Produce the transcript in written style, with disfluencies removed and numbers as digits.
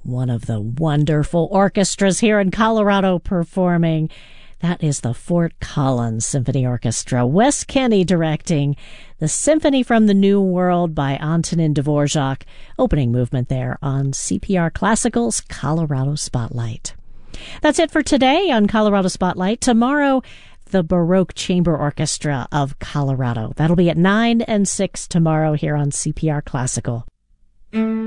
one of the wonderful orchestras here in Colorado performing. That is the Fort Collins Symphony Orchestra. Wes Kenny directing the Symphony from the New World by Antonin Dvorak. Opening movement there on CPR Classical's Colorado Spotlight. That's it for today on Colorado Spotlight. Tomorrow, the Baroque Chamber Orchestra of Colorado. That'll be at 9 and 6 tomorrow here on CPR Classical.